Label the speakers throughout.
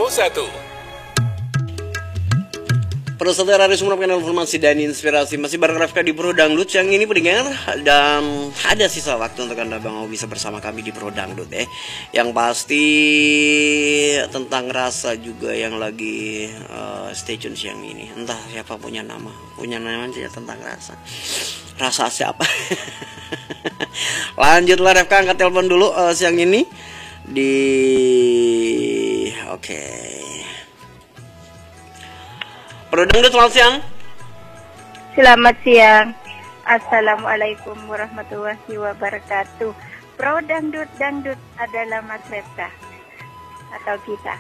Speaker 1: Para saudara harus mendapatkan informasi dan inspirasi masih bareng Rafka di Pro Dangdut yang ini pendengar, dan ada sisa waktu untuk Anda Bang bisa bersama kami di Pro Dangdut yang pasti tentang rasa juga yang lagi stay tune siang ini. Entah siapa punya nama aja tentang rasa siapa. Lanjutlah Rafka, angkat telepon dulu siang ini di Pro Dangdut. Selamat siang.
Speaker 2: Selamat siang. Assalamualaikum warahmatullahi wabarakatuh. Pro Dangdut adalah Mas Rafka atau kita.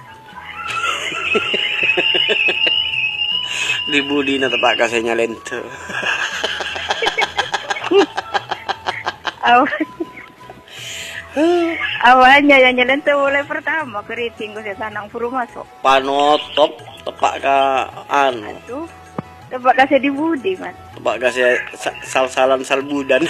Speaker 1: Di budi na tapak kasihnya lento.
Speaker 2: Awalnya yang nyelento mulai pertama keriting ko sa tanang puro masuk.
Speaker 1: Panotop tepak ka
Speaker 2: Aduh, tepak kasih di budi mas.
Speaker 1: Tepak kasih sal-salan salbudan.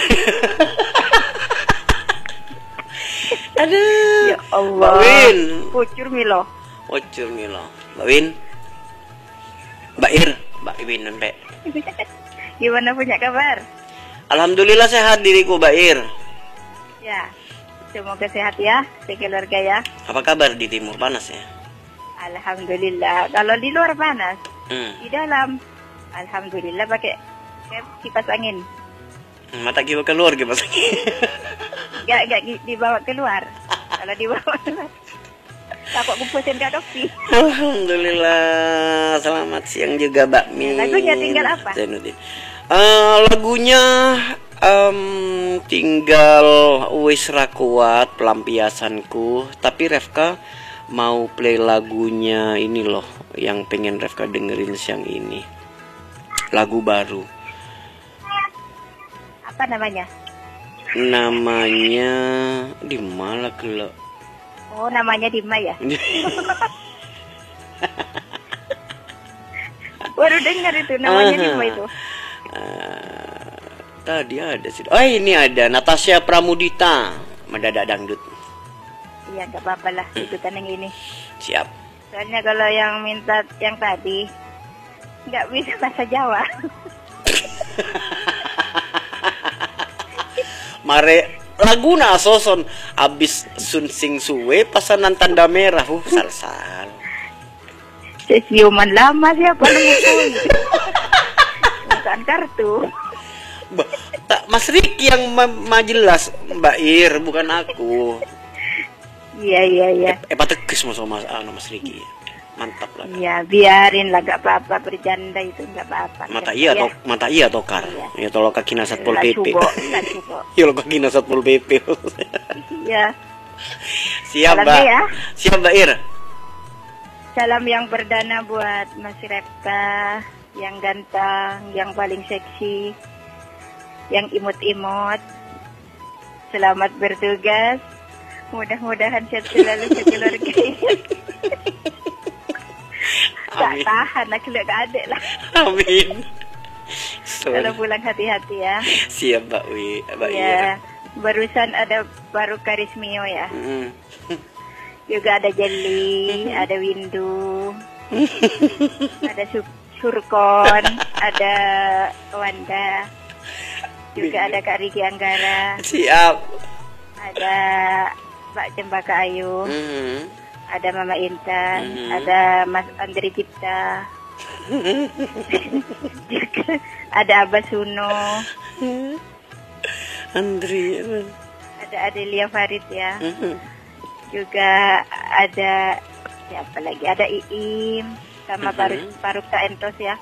Speaker 1: Aduh.
Speaker 2: Ya Allah.
Speaker 1: Mbak Win.
Speaker 2: Pucur Milo.
Speaker 1: Mbak Win. Mbak Ir. Mbak Win nempe.
Speaker 2: Gimana punya kabar?
Speaker 1: Alhamdulillah sehat diriku Mbak Ir.
Speaker 2: Ya. Semoga sehat ya, sekeluarga ya.
Speaker 1: Apa kabar di timur, panas ya?
Speaker 2: Alhamdulillah. Kalau di luar panas, di dalam alhamdulillah pakai kipas angin.
Speaker 1: Mata kiwa keluar kipas angin.
Speaker 2: Gak dibawa keluar. Kalau dibawa keluar, takut kumpusin Kak Dokti.
Speaker 1: Alhamdulillah. Selamat siang juga Mbak Min.
Speaker 2: Lagunya tinggal apa?
Speaker 1: Lagunya tinggal wis ra kuat pelampiasanku. Tapi Rafka mau play lagunya ini loh, yang pengen Rafka dengerin siang ini. Lagu baru.
Speaker 2: Apa namanya?
Speaker 1: Namanya Dima Kelo.
Speaker 2: Oh, namanya Dima ya? Baru dengar itu namanya Dima itu.
Speaker 1: Tadi ada sih. Oh, ini ada Natasha Pramudita, Mendadak Dangdut.
Speaker 2: Iya, gak apa-apa lah ikutan yang ini.
Speaker 1: Siap.
Speaker 2: Soalnya kalau yang minta yang tadi nggak bisa bahasa Jawa.
Speaker 1: Mare laguna soson abis sunsing suwe pasanan tanda merah sal-sal.
Speaker 2: Sesiuman lama siapa nemu bukan kartu.
Speaker 1: Tak Mas Riki yang majelas Mbak Ir, bukan aku.
Speaker 2: Iya.
Speaker 1: Tegas Mas Riki. Mantap lah.
Speaker 2: Iya, biarin lah, gak apa-apa, bercanda itu gak apa-apa.
Speaker 1: Mata iya tokar. Ya tolong kaki nasat pol PP. Ya lo kaki nasat pol PP.
Speaker 2: Iya.
Speaker 1: Siap Mbak. Ya. Siap Mbak Ir.
Speaker 2: Salam yang perdana buat Mas Rafka, yang ganteng, yang paling seksi, yang imut-imut. Selamat bertugas. Mudah-mudahan sehat selalu sekeluarga. Tak tahan, nak gak adek lah.
Speaker 1: Amin.
Speaker 2: Kalau pulang hati-hati ya.
Speaker 1: Siap Mbak
Speaker 2: Ya, barusan ada baru Karismio ya. Juga ada Jelly, ada Windu, ada Surkon, ada Wanda, juga ada Kak Riki Anggara.
Speaker 1: Siap.
Speaker 2: Ada Mbak Cempaka Ayu. Ada Mama Intan, ada Mas Andri Cipta, juga ada Abah Suno,
Speaker 1: Andri,
Speaker 2: ada Adelia Farid ya, juga ada siapa lagi? Ada Iim sama Faruk Entos ya.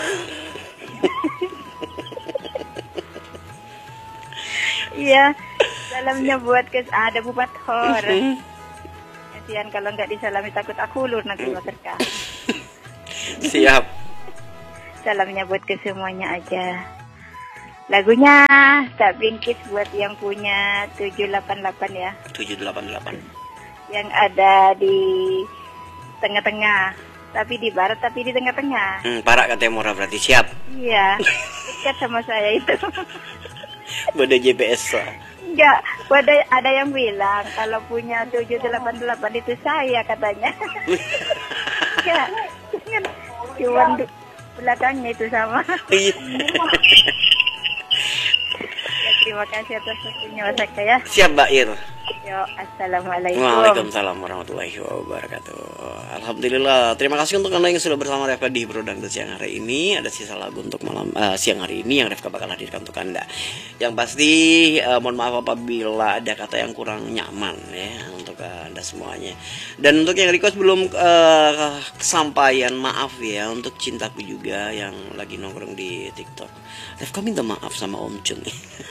Speaker 2: Iya, salamnya buat ada Bupat Hor. Kasihan kalau nggak disalami, takut aku ulur nanti Mas Rafka.
Speaker 1: Siap.
Speaker 2: Salamnya buat ke semuanya aja. Lagunya Tak Bingkit buat yang punya 788 ya.
Speaker 1: 788.
Speaker 2: Yang ada di tengah-tengah. Tapi di barat, tapi di tengah-tengah.
Speaker 1: Parak katanya Mora berarti siap.
Speaker 2: Iya. Dekat sama saya itu.
Speaker 1: Beda GPS lah.
Speaker 2: Enggak, ada yang bilang kalau punya 788 itu saya katanya. Enggak, kan cuman belakangnya itu sama.
Speaker 1: Iya.
Speaker 2: Ya, terima kasih atas waktunya Mas Eka ya.
Speaker 1: Siap Mbak Ir.
Speaker 2: Yo, assalamualaikum.
Speaker 1: Waalaikumsalam warahmatullahi wabarakatuh. Alhamdulillah. Terima kasih untuk Anda yang sudah bersama Refka di Brodang siang hari ini. Ada sisa lagu untuk malam siang hari ini yang Refka bakal hadirkan untuk Anda. Yang pasti mohon maaf apabila ada kata yang kurang nyaman ya untuk Anda semuanya. Dan untuk yang request belum kesampaian, maaf ya untuk cintaku juga yang lagi nongkrong di TikTok. Refka minta maaf sama Om Chun.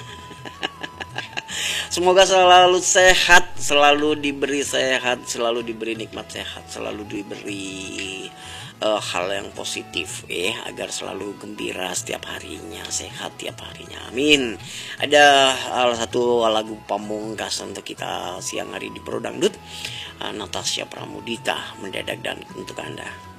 Speaker 1: Semoga selalu sehat, selalu diberi sehat, selalu diberi nikmat sehat, selalu diberi hal yang positif ya, agar selalu gembira setiap harinya, sehat tiap harinya. Amin. Ada satu lagu pamungkas untuk kita siang hari di Brodangdut, Natasha Pramudita, Mendadak dan untuk Anda.